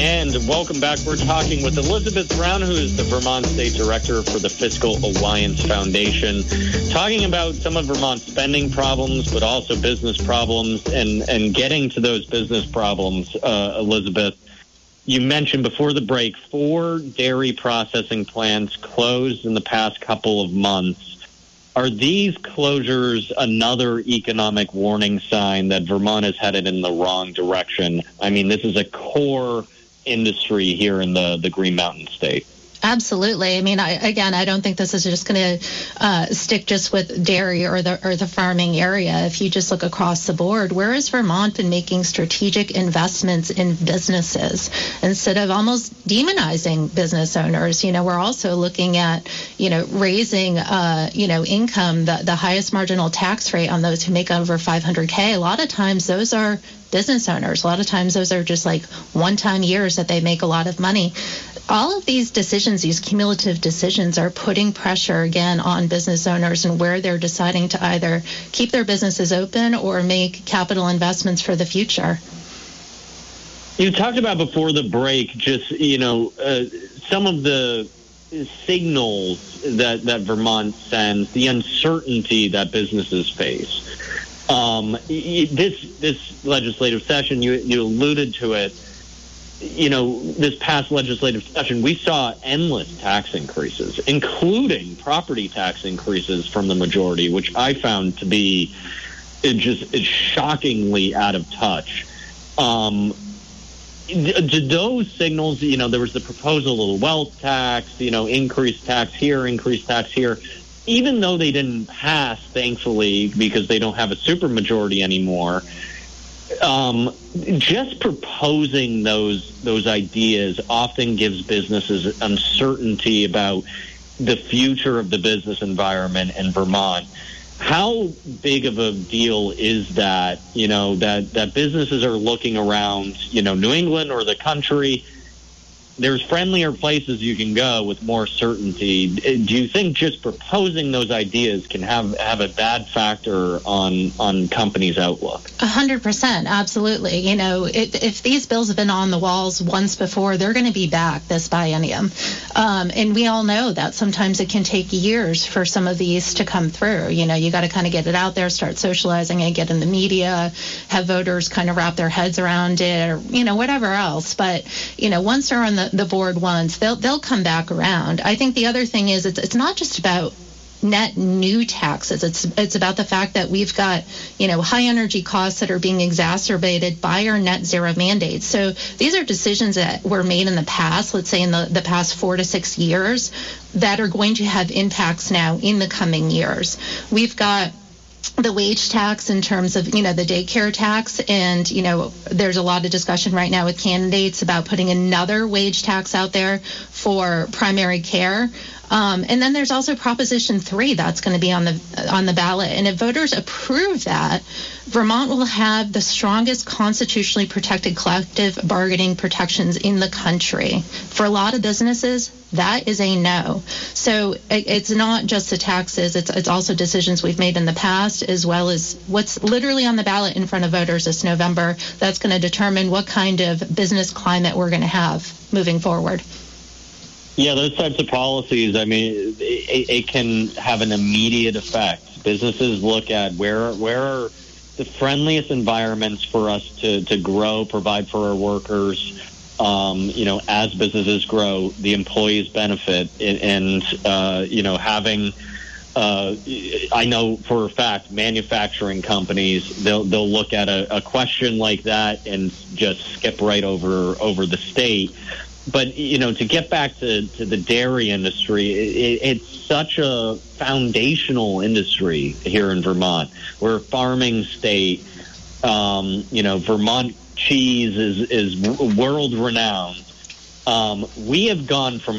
And welcome back. We're talking with Elizabeth Brown, who is the Vermont State Director for the Fiscal Alliance Foundation, talking about some of Vermont's spending problems, but also business problems, and getting to those business problems. Elizabeth, you mentioned before the break 4 dairy processing plants closed in the past couple of months. Are these closures another economic warning sign that Vermont is headed in the wrong direction? I mean, this is a core industry here in the Green Mountain State. Absolutely. I mean, I don't think this is just going to stick just with dairy or the farming area. If you just look across the board, where has Vermont been making strategic investments in businesses instead of almost demonizing business owners? You know, we're also looking at, raising, income, the highest marginal tax rate on those who make over $500K. A lot of times those are business owners. A lot of times those are just like one-time years that they make a lot of money. All of these decisions, these cumulative decisions, are putting pressure again on business owners and where they're deciding to either keep their businesses open or make capital investments for the future. You talked about before the break just, some of the signals that Vermont sends, the uncertainty that businesses face. This legislative session, you alluded to it. This past legislative session, we saw endless tax increases, including property tax increases from the majority, which I found to be just shockingly out of touch. Those signals, there was the proposal of the wealth tax, increased tax here, increased tax here. Even though they didn't pass, thankfully, because they don't have a supermajority anymore, just proposing those ideas often gives businesses uncertainty about the future of the business environment in Vermont. How big of a deal is that, that businesses are looking around, New England or the country? There's friendlier places you can go with more certainty. Do you think just proposing those ideas can have a bad factor on companies' outlook? 100%, absolutely. If these bills have been on the walls once before, they're going to be back this biennium. And we all know that sometimes it can take years for some of these to come through. You got to kind of get it out there, start socializing it, get in the media, have voters kind of wrap their heads around it, or, whatever else. But, once they're on the board once, they'll come back around. I think the other thing is it's not just about net new taxes. It's about the fact that we've got, high energy costs that are being exacerbated by our net zero mandates. So these are decisions that were made in the past, let's say in the past 4 to 6 years, that are going to have impacts now in the coming years. We've got the wage tax in terms of, the daycare tax. And, there's a lot of discussion right now with candidates about putting another wage tax out there for primary care. And then there's also Proposition 3 that's going to be on the ballot. And if voters approve that, Vermont will have the strongest constitutionally protected collective bargaining protections in the country. For a lot of businesses, that is a no. So it's not just the taxes, it's also decisions we've made in the past, as well as what's literally on the ballot in front of voters this November. That's going to determine what kind of business climate we're going to have moving forward. Yeah, those types of policies, I mean, it can have an immediate effect. Businesses look at where are the friendliest environments for us to grow, provide for our workers. As businesses grow, the employees benefit, and having. I know for a fact, manufacturing companies they'll look at a question like that and just skip right over the state. But, to get back to the dairy industry, it's such a foundational industry here in Vermont. We're a farming state. Vermont cheese is world renowned. We have gone from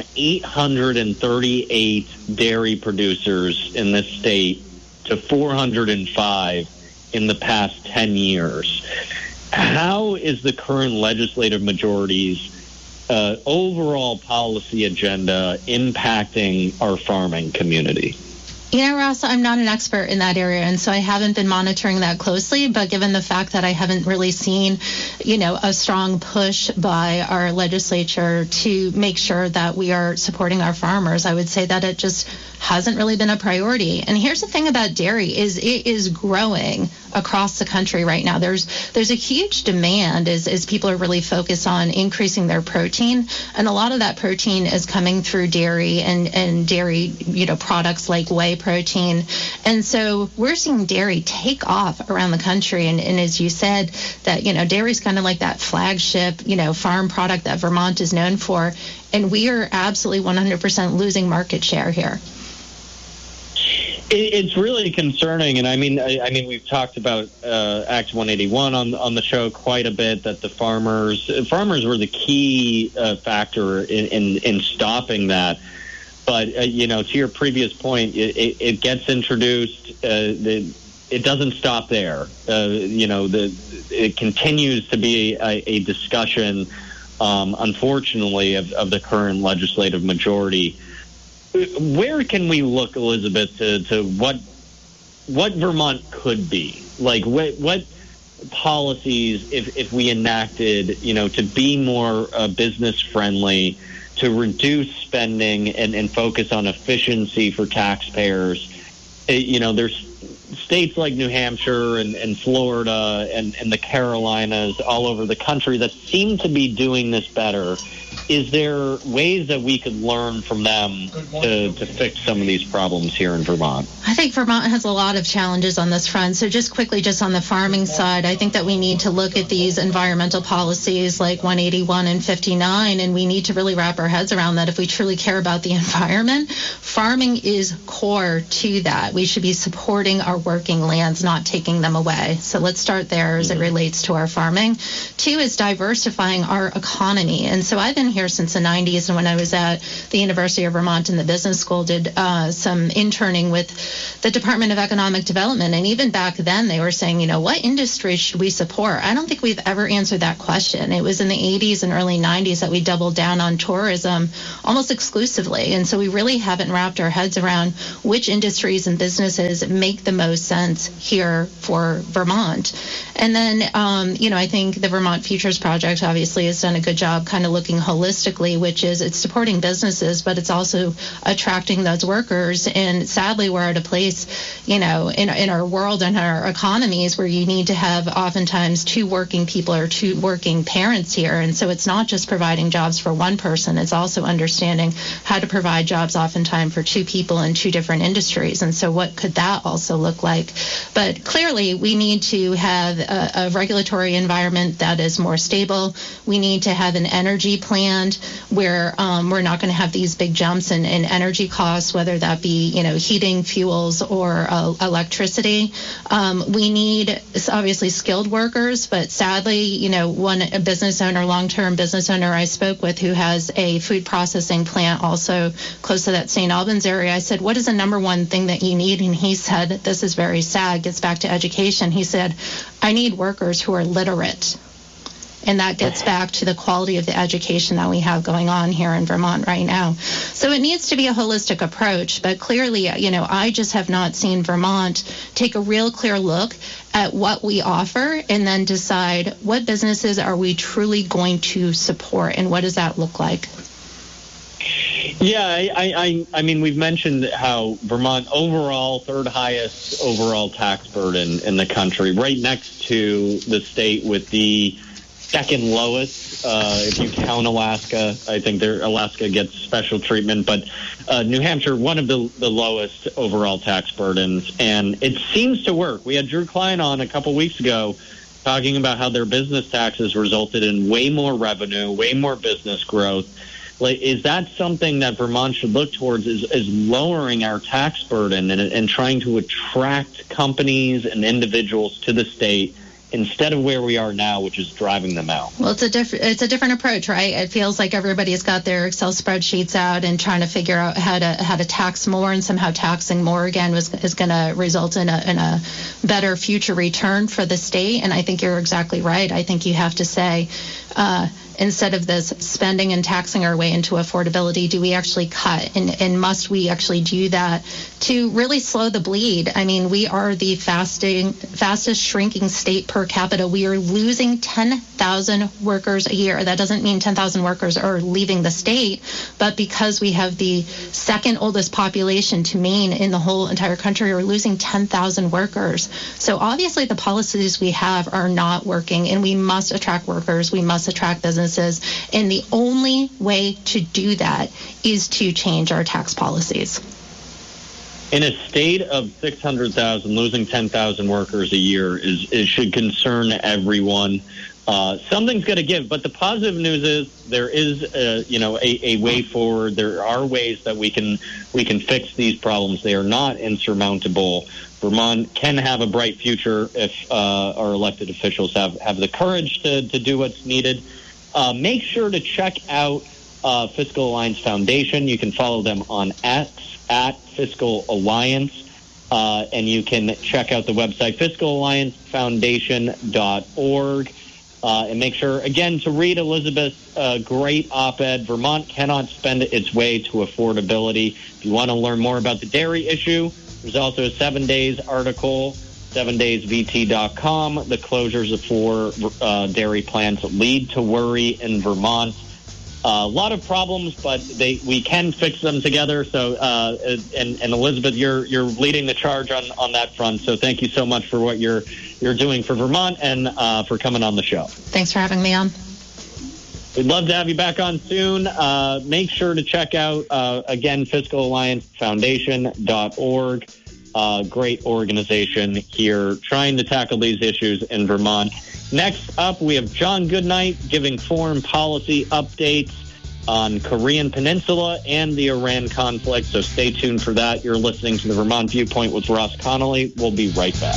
838 dairy producers in this state to 405 in the past 10 years. How is the current legislative majority's overall policy agenda impacting our farming community? Ross, I'm not an expert in that area, and so I haven't been monitoring that closely. But given the fact that I haven't really seen, a strong push by our legislature to make sure that we are supporting our farmers, I would say that it just hasn't really been a priority. And here's the thing about dairy is it is growing across the country right now. There's a huge demand as people are really focused on increasing their protein, and a lot of that protein is coming through dairy and dairy products like whey protein. And so we're seeing dairy take off around the country, and as you said, that dairy is kind of like that flagship farm product that Vermont is known for, and we are absolutely 100% losing market share here. It's really concerning, and I mean, we've talked about Act 181 on the show quite a bit. That the farmers were the key factor in stopping that. But to your previous point, it gets introduced. It doesn't stop there. It continues to be a discussion, unfortunately, of the current legislative majority. Where can we look, Elizabeth, to what Vermont could be? Like what policies, if we enacted, to be more business friendly, to reduce spending and focus on efficiency for taxpayers? There's states like New Hampshire and Florida and the Carolinas all over the country that seem to be doing this better. Is there ways that we could learn from them to fix some of these problems here in Vermont? I think Vermont has a lot of challenges on this front. So just quickly, just on the farming side, I think that we need to look at these environmental policies like 181 and 59, and we need to really wrap our heads around that. If we truly care about the environment, farming is core to that. We should be supporting our working lands, not taking them away. So let's start there as it relates to our farming. Two is diversifying our economy. And so I've been here since the 90s, and when I was at the University of Vermont in the business school, did some interning with the Department of Economic Development. And even back then, they were saying, what industry should we support? I don't think we've ever answered that question. It was in the 80s and early 90s that we doubled down on tourism almost exclusively. And so we really haven't wrapped our heads around which industries and businesses make the most sense here for Vermont. And then, I think the Vermont Futures Project obviously has done a good job kind of looking holistically, which is it's supporting businesses, but it's also attracting those workers. And sadly, we're at a place, in our world and our economies where you need to have oftentimes two working people or two working parents here. And so it's not just providing jobs for one person, it's also understanding how to provide jobs oftentimes for two people in two different industries. And so what could that also look like? But clearly, we need to have a regulatory environment that is more stable. We need to have an energy plan where we're not going to have these big jumps in energy costs, whether that be, heating fuels or electricity. We need obviously skilled workers, but sadly, a business owner, long-term business owner I spoke with who has a food processing plant also close to that St. Albans area, I said, what is the number one thing that you need? And he said, this is very sad, gets back to education. He said, I need workers who are literate. And that gets back to the quality of the education that we have going on here in Vermont right now. So it needs to be a holistic approach. But clearly, I just have not seen Vermont take a real clear look at what we offer and then decide what businesses are we truly going to support and what does that look like? Yeah, I mean, we've mentioned how Vermont overall, third highest overall tax burden in the country, right next to the state with the second lowest, if you count Alaska. I think Alaska gets special treatment, but New Hampshire, one of the lowest overall tax burdens, and it seems to work. We had Drew Klein on a couple weeks ago talking about how their business taxes resulted in way more revenue, way more business growth. Like, is that something that Vermont should look towards, is lowering our tax burden and trying to attract companies and individuals to the state instead of where we are now, which is driving them out? Well, it's a different approach, right? It feels like everybody's got their Excel spreadsheets out and trying to figure out how to tax more, and somehow taxing more again is going to result in a better future return for the state. And I think you're exactly right. I think you have to say, instead of this spending and taxing our way into affordability, do we actually cut? And must we actually do that to really slow the bleed? I mean, we are the fastest shrinking state per capita. We are losing 10,000 workers a year. That doesn't mean 10,000 workers are leaving the state, but because we have the second oldest population to Maine in the whole entire country, we're losing 10,000 workers. So obviously the policies we have are not working, and we must attract workers. We must attract businesses. And the only way to do that is to change our tax policies. In a state of 600,000, losing 10,000 workers a year should concern everyone. Something's got to give, but the positive news is there is, a way forward. There are ways that we can fix these problems. They are not insurmountable. Vermont can have a bright future if our elected officials have the courage to do what's needed. Make sure to check out Fiscal Alliance Foundation. You can follow them on X at Fiscal Alliance. And you can check out the website, fiscalalliancefoundation.org. And make sure, again, to read Elizabeth's great op-ed, Vermont cannot spend its way to affordability. If you want to learn more about the dairy issue, there's also a 7 Days article, 7daysvt.com. The closures of 4 dairy plants lead to worry in Vermont. A lot of problems, but we can fix them together. So, and Elizabeth, you're leading the charge on that front. So thank you so much for what you're doing for Vermont and for coming on the show. Thanks for having me on. We'd love to have you back on soon. Make sure to check out, again, fiscalalliancefoundation.org. Great organization here trying to tackle these issues in Vermont. Next up, we have John Goodnight giving foreign policy updates on Korean Peninsula and the Iran conflict. So stay tuned for that. You're listening to the Vermont Viewpoint with Ross Connolly. We'll be right back.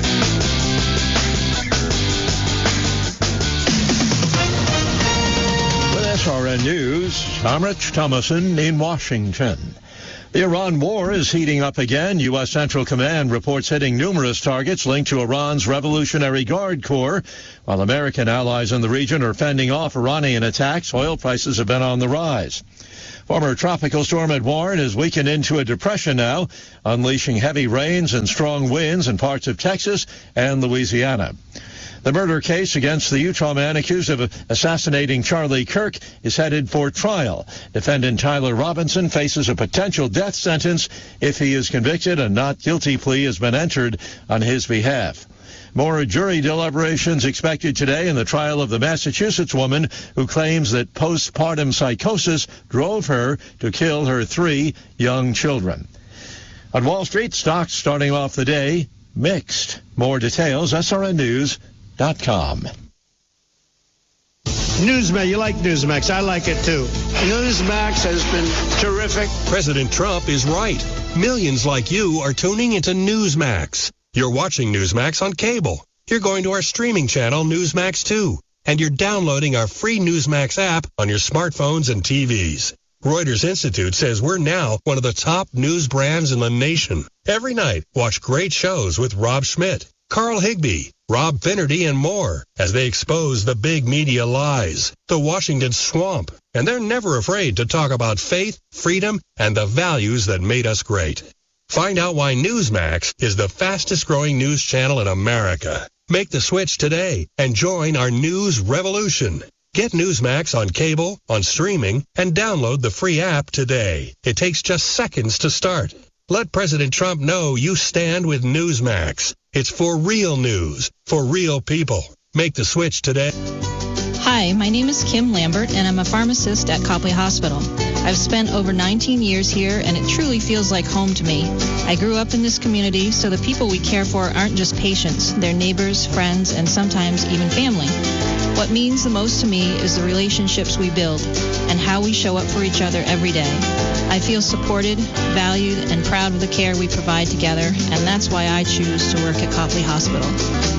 With SRN News, I'm Rich Thomason in Washington. The Iran war is heating up again. U.S. Central Command reports hitting numerous targets linked to Iran's Revolutionary Guard Corps. While American allies in the region are fending off Iranian attacks, oil prices have been on the rise. Former tropical storm Edouard has weakened into a depression now, unleashing heavy rains and strong winds in parts of Texas and Louisiana. The murder case against the Utah man accused of assassinating Charlie Kirk is headed for trial. Defendant Tyler Robinson faces a potential death sentence if he is convicted. A not guilty plea has been entered on his behalf. More jury deliberations expected today in the trial of the Massachusetts woman who claims that postpartum psychosis drove her to kill her 3 young children. On Wall Street, stocks starting off the day mixed. More details, SRNnews.com. Newsmax, you like Newsmax. I like it too. Newsmax has been terrific. President Trump is right. Millions like you are tuning into Newsmax. You're watching Newsmax on cable. You're going to our streaming channel, Newsmax 2. And you're downloading our free Newsmax app on your smartphones and TVs. Reuters Institute says we're now one of the top news brands in the nation. Every night, watch great shows with Rob Schmidt, Carl Higbie, Rob Finnerty, and more as they expose the big media lies, the Washington swamp, and they're never afraid to talk about faith, freedom, and the values that made us great. Find out why Newsmax is the fastest-growing news channel in America. Make the switch today and join our news revolution. Get Newsmax on cable, on streaming, and download the free app today. It takes just seconds to start. Let President Trump know you stand with Newsmax. It's for real news, for real people. Make the switch today. Hi, my name is Kim Lambert, and I'm a pharmacist at Copley Hospital. I've spent over 19 years here, and it truly feels like home to me. I grew up in this community, so the people we care for aren't just patients. They're neighbors, friends, and sometimes even family. What means the most to me is the relationships we build and how we show up for each other every day. I feel supported, valued, and proud of the care we provide together, and that's why I choose to work at Copley Hospital.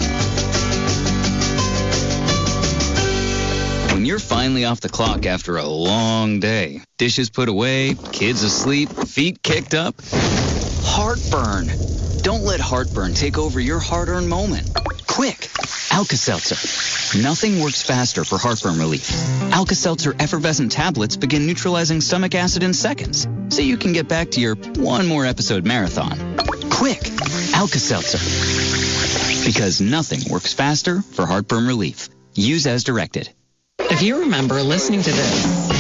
When you're finally off the clock after a long day, dishes put away, kids asleep, feet kicked up, heartburn. Don't let heartburn take over your hard-earned moment. Quick, Alka-Seltzer. Nothing works faster for heartburn relief. Alka-Seltzer effervescent tablets begin neutralizing stomach acid in seconds, so you can get back to your one more episode marathon. Quick, Alka-Seltzer. Because nothing works faster for heartburn relief. Use as directed. If you remember listening to this,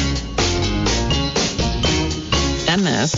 and this,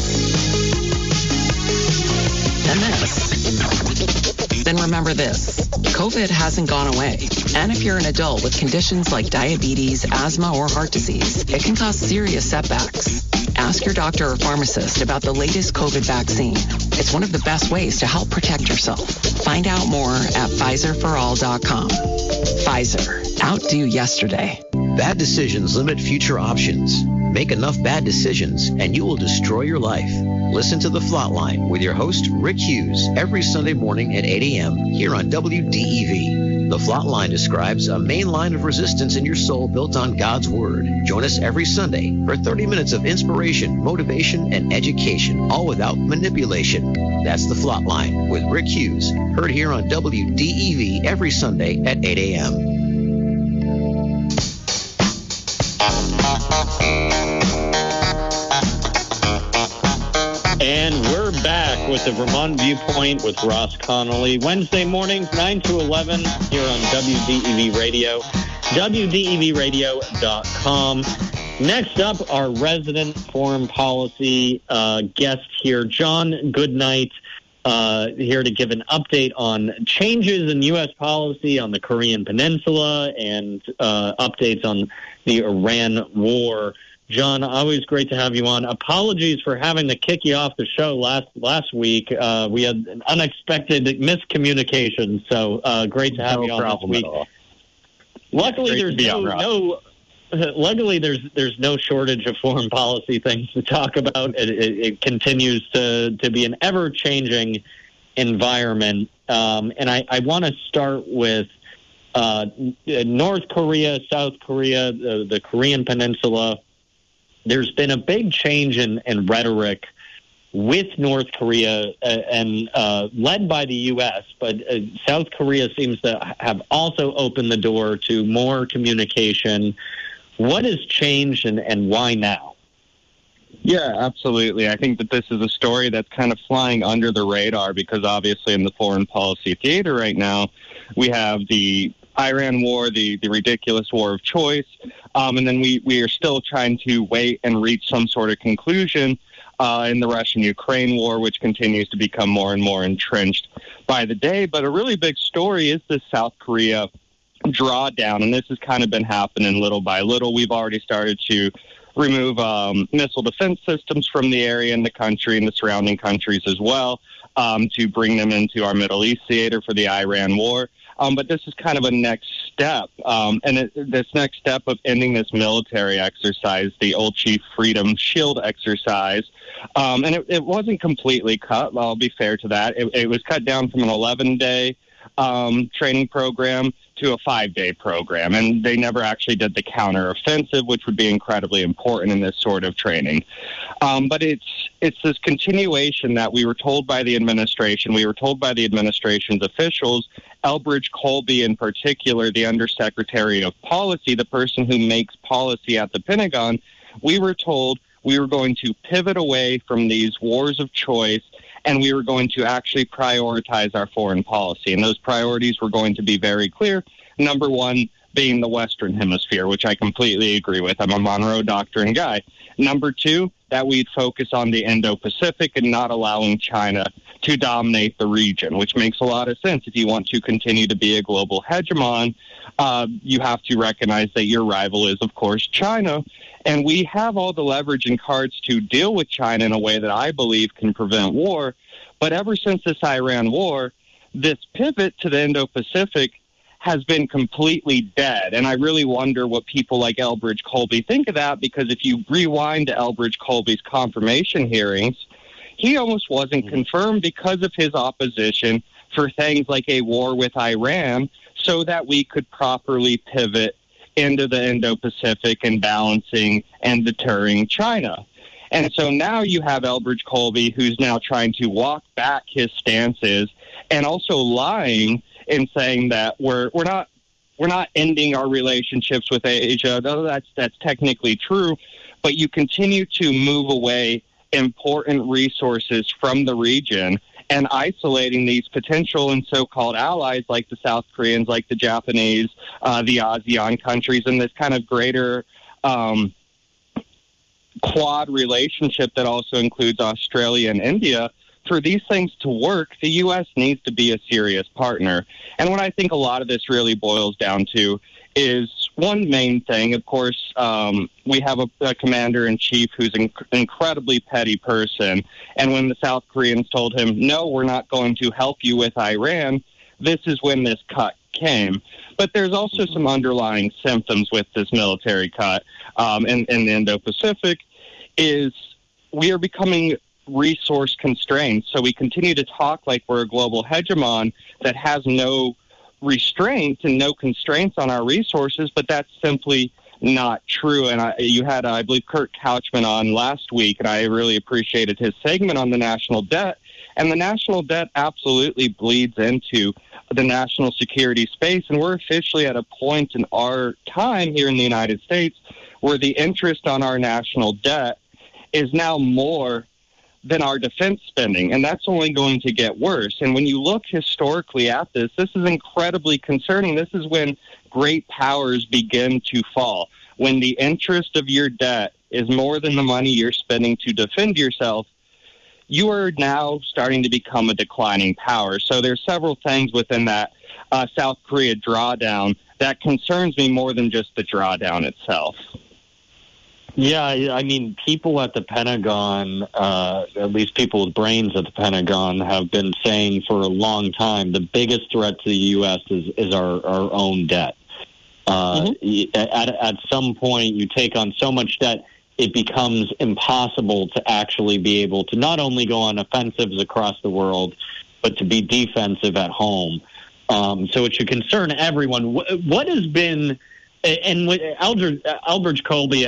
and this, then remember this. COVID hasn't gone away. And if you're an adult with conditions like diabetes, asthma, or heart disease, it can cause serious setbacks. Ask your doctor or pharmacist about the latest COVID vaccine. It's one of the best ways to help protect yourself. Find out more at PfizerForAll.com. Pfizer. Outdo yesterday. Bad decisions limit future options. Make enough bad decisions and you will destroy your life. Listen to The Flatline with your host, Rick Hughes, every Sunday morning at 8 a.m. here on WDEV. The Flatline describes a main line of resistance in your soul built on God's Word. Join us every Sunday for 30 minutes of inspiration, motivation, and education, all without manipulation. That's The Flatline with Rick Hughes, heard here on WDEV every Sunday at 8 a.m. And we're back with the Vermont Viewpoint with Ross Connolly. Wednesday mornings, 9 to 11, here on WDEV Radio, WDEVradio.com. Next up, our resident foreign policy guest here, John Goodnight, here to give an update on changes in U.S. policy on the Korean Peninsula and updates on the Iran war. John, always great to have you on. Apologies for having to kick you off the show last week. We had an unexpected miscommunication, so great to have you on this week. Luckily, there's no shortage of foreign policy things to talk about. It continues to be an ever-changing environment, and I want to start with North Korea, South Korea, the Korean Peninsula. There's been a big change in rhetoric with North Korea and led by the U.S., but South Korea seems to have also opened the door to more communication. What has changed and why now? Yeah, absolutely. I think that this is a story that's kind of flying under the radar because obviously in the foreign policy theater right now, we have the Iran war, the ridiculous war of choice, and then we are still trying to wait and reach some sort of conclusion in the Russian-Ukraine war, which continues to become more and more entrenched by the day. But a really big story is the South Korea drawdown, and this has kind of been happening little by little. We've already started to remove missile defense systems from the area and the country and the surrounding countries as well to bring them into our Middle East theater for the Iran war. But this is kind of a next step, this next step of ending this military exercise, the Old Chief Freedom Shield exercise, and it wasn't completely cut. I'll be fair to that. It was cut down from an 11-day training program to a 5-day program, and they never actually did the counteroffensive, which would be incredibly important in this sort of training. But it's this continuation that we were told by the administration, we were told by the administration's officials, Elbridge Colby in particular, the Undersecretary of Policy, the person who makes policy at the Pentagon, we were told we were going to pivot away from these wars of choice and we were going to actually prioritize our foreign policy. And those priorities were going to be very clear. Number one being the Western Hemisphere, which I completely agree with. I'm a Monroe Doctrine guy. Number two, that we'd focus on the Indo-Pacific and not allowing China to dominate the region, which makes a lot of sense. If you want to continue to be a global hegemon, you have to recognize that your rival is, of course, China. And we have all the leverage and cards to deal with China in a way that I believe can prevent war. But ever since this Iran war, this pivot to the Indo-Pacific has been completely dead. And I really wonder what people like Elbridge Colby think of that, because if you rewind to Elbridge Colby's confirmation hearings, he almost wasn't confirmed because of his opposition for things like a war with Iran so that we could properly pivot into the Indo-Pacific and balancing and deterring China. And so now you have Elbridge Colby, who's now trying to walk back his stances and also lying in saying that we're not ending our relationships with Asia. Though that's technically true, but you continue to move away important resources from the region and isolating these potential and so-called allies like the South Koreans, like the Japanese, the ASEAN countries, and this kind of greater quad relationship that also includes Australia and India. For these things to work, the U.S. needs to be a serious partner. And what I think a lot of this really boils down to is one main thing. Of course, we have a commander-in-chief who's an incredibly petty person. And when the South Koreans told him, no, we're not going to help you with Iran, this is when this cut came. But there's also some underlying symptoms with this military cut in the Indo-Pacific is we are becoming resource constrained. So we continue to talk like we're a global hegemon that has no restraints and no constraints on our resources, but that's simply not true. And you had, I believe, Kurt Couchman on last week, and I really appreciated his segment on the national debt. And the national debt absolutely bleeds into the national security space. And we're officially at a point in our time here in the United States where the interest on our national debt is now more than our defense spending, and that's only going to get worse. And when you look historically at this is incredibly concerning. This is when great powers begin to fall. When the interest of your debt is more than the money you're spending to defend yourself, you are now starting to become a declining power. So there's several things within that South Korea drawdown that concerns me more than just the drawdown itself. Yeah, I mean, people at the Pentagon, at least people with brains at the Pentagon, have been saying for a long time the biggest threat to the U.S. is our own debt. At some point, you take on so much debt, it becomes impossible to actually be able to not only go on offensives across the world, but to be defensive at home. So it should concern everyone. What has been... And with Elbridge Colby,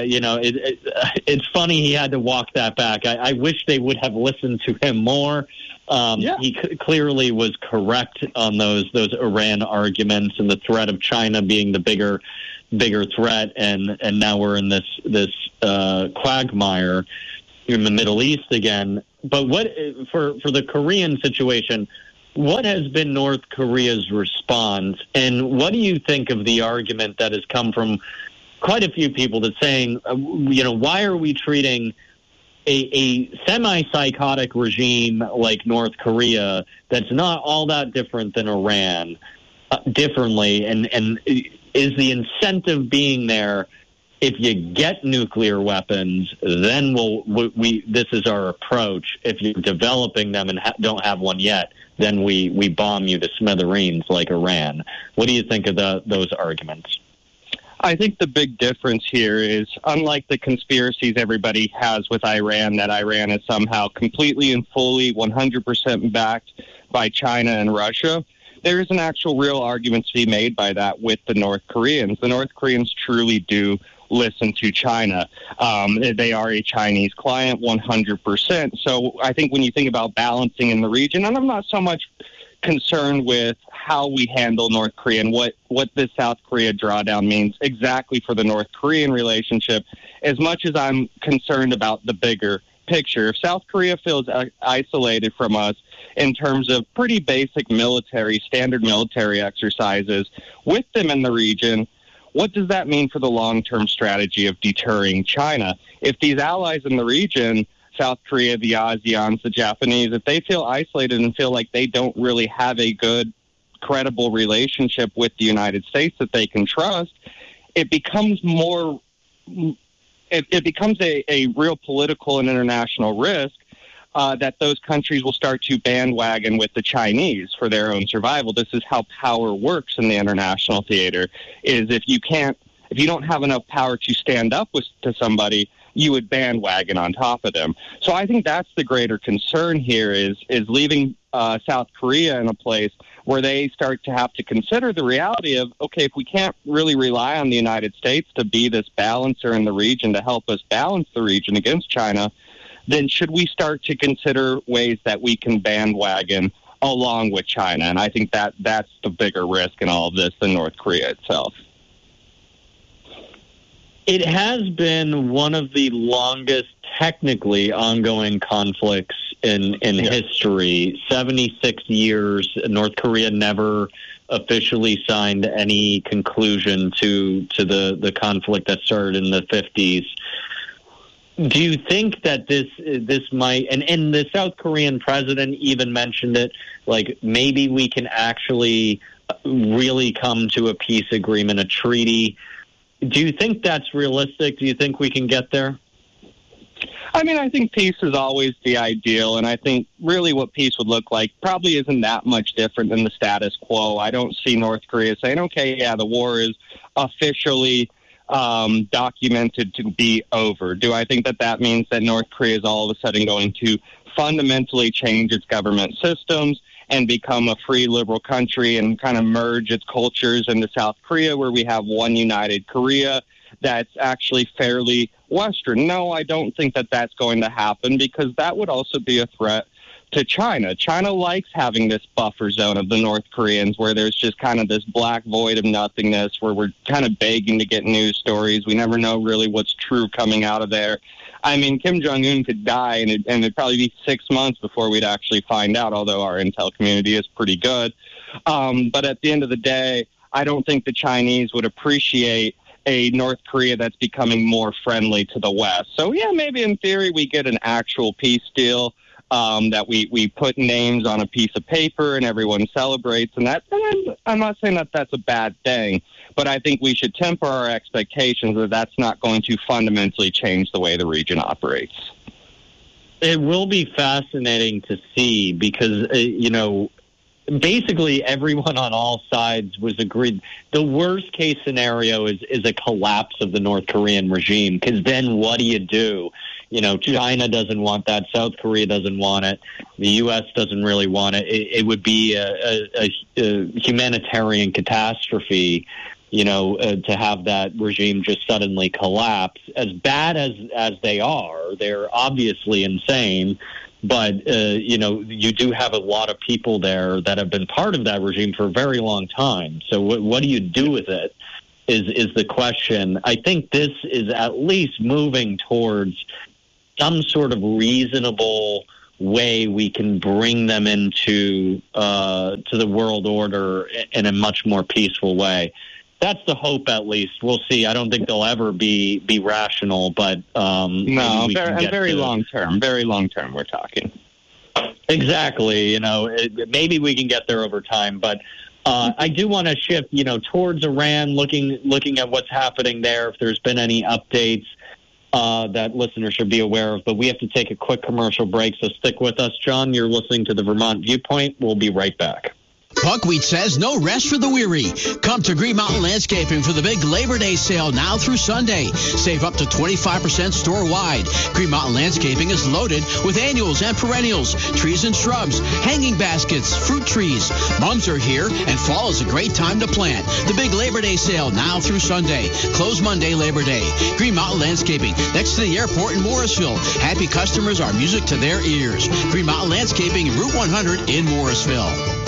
it's funny he had to walk that back. I wish they would have listened to him more. He clearly was correct on those Iran arguments and the threat of China being the bigger threat. And now we're in this quagmire in the Middle East again. But what for the Korean situation? What has been North Korea's response, and what do you think of the argument that has come from quite a few people that's saying, why are we treating a semi-psychotic regime like North Korea that's not all that different than Iran differently, and is the incentive being there? If you get nuclear weapons, then this is our approach. If you're developing them and don't have one yet, then we bomb you to smithereens like Iran. What do you think of those arguments? I think the big difference here is, unlike the conspiracies everybody has with Iran, that Iran is somehow completely and fully 100% backed by China and Russia, there is an actual real argument to be made by that with the North Koreans. The North Koreans truly do listen to China. They are a Chinese client 100%. So I think when you think about balancing in the region, and I'm not so much concerned with how we handle North Korea and what this South Korea drawdown means exactly for the North Korean relationship, as much as I'm concerned about the bigger picture. If South Korea feels isolated from us in terms of pretty basic standard military exercises with them in the region, what does that mean for the long-term strategy of deterring China? If these allies in the region, South Korea, the ASEANs, the Japanese, if they feel isolated and feel like they don't really have a good, credible relationship with the United States that they can trust, it becomes a real political and international risk that those countries will start to bandwagon with the Chinese for their own survival. This is how power works in the international theater, is if you don't have enough power to stand up to somebody, you would bandwagon on top of them. So I think that's the greater concern here is leaving South Korea in a place where they start to have to consider the reality of, okay, if we can't really rely on the United States to be this balancer in the region to help us balance the region against China, then should we start to consider ways that we can bandwagon along with China. And I think that's the bigger risk in all of this than North Korea itself. It has been one of the longest technically ongoing conflicts in history. 76 years. North Korea never officially signed any conclusion to the conflict that started in the 50s. Do you think that this might, and the South Korean president even mentioned it, like maybe we can actually really come to a peace agreement, a treaty? Do you think that's realistic? Do you think we can get there? I mean, I think peace is always the ideal, and I think really what peace would look like probably isn't that much different than the status quo. I don't see North Korea saying, okay, yeah, the war is officially documented to be over. Do I think that means that North Korea is all of a sudden going to fundamentally change its government systems and become a free liberal country and kind of merge its cultures into South Korea, where we have one united Korea that's actually fairly Western? No, I don't think that that's going to happen, because that would also be a threat to China. China likes having this buffer zone of the North Koreans where there's just kind of this black void of nothingness where we're kind of begging to get news stories. We never know really what's true coming out of there. I mean, Kim Jong-un could die, and it'd probably be 6 months before we'd actually find out, although our intel community is pretty good. But at the end of the day, I don't think the Chinese would appreciate a North Korea that's becoming more friendly to the West. So, yeah, maybe in theory we get an actual peace deal that we put names on a piece of paper and everyone celebrates. And I'm not saying that that's a bad thing, but I think we should temper our expectations that that's not going to fundamentally change the way the region operates. It will be fascinating to see because, basically everyone on all sides was agreed. The worst case scenario is a collapse of the North Korean regime, because then what do you do? China doesn't want that. South Korea doesn't want it. The U.S. doesn't really want it. It would be a humanitarian catastrophe, to have that regime just suddenly collapse. As bad as they are, they're obviously insane. But, you do have a lot of people there that have been part of that regime for a very long time. So what do you do with it is the question. I think this is at least moving towards some sort of reasonable way we can bring them into to the world order in a much more peaceful way. That's the hope, at least. We'll see. I don't think they'll ever be rational, but no, very long term. Very long term, we're talking. Exactly. Maybe we can get there over time, but I do want to shift, towards Iran, looking at what's happening there. If there's been any updates that listeners should be aware of, but we have to take a quick commercial break, so stick with us. John, you're listening to the Vermont Viewpoint. We'll be right back. Buckwheat says no rest for the weary. Come to Green Mountain Landscaping for the big Labor Day sale now through Sunday. Save up to 25% store-wide. Green Mountain Landscaping is loaded with annuals and perennials, trees and shrubs, hanging baskets, fruit trees. Mums are here, and fall is a great time to plant. The big Labor Day sale now through Sunday. Close Monday, Labor Day. Green Mountain Landscaping, next to the airport in Morrisville. Happy customers are music to their ears. Green Mountain Landscaping, Route 100 in Morrisville.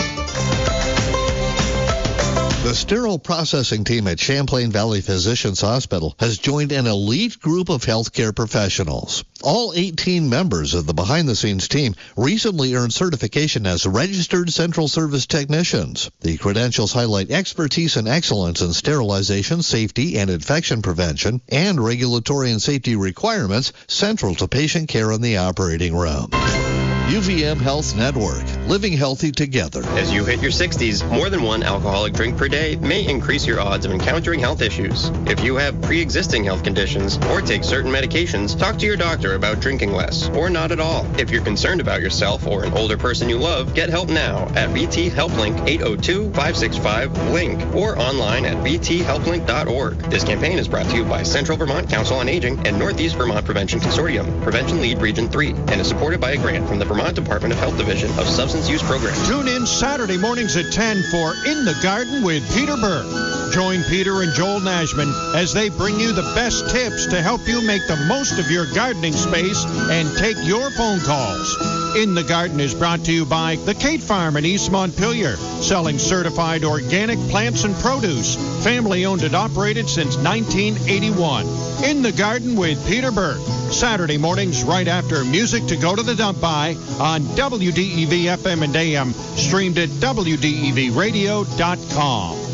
The sterile processing team at Champlain Valley Physicians Hospital has joined an elite group of healthcare professionals. All 18 members of the behind-the-scenes team recently earned certification as registered central service technicians. The credentials highlight expertise and excellence in sterilization, safety, and infection prevention, and regulatory and safety requirements central to patient care in the operating room. UVM Health Network, living healthy together. As you hit your 60s, more than one alcoholic drink per day may increase your odds of encountering health issues. If you have pre-existing health conditions or take certain medications, talk to your doctor about drinking less or not at all. If you're concerned about yourself or an older person you love, get help now at VT HelpLink 802-565-LINK or online at vthelplink.org. This campaign is brought to you by Central Vermont Council on Aging and Northeast Vermont Prevention Consortium, Prevention Lead Region 3, and is supported by a grant from the Vermont Department of Health Division of Substance Use Programs. Tune in Saturday mornings at 10 for In the Garden with Peter Burke. Join Peter and Joel Nashman as they bring you the best tips to help you make the most of your gardening space and take your phone calls. In the Garden is brought to you by the Kate Farm in East Montpelier, selling certified organic plants and produce, family owned and operated since 1981. In the Garden with Peter Burke, Saturday mornings right after Music to Go to the Dump By on WDEV FM and AM, streamed at WDEVradio.com.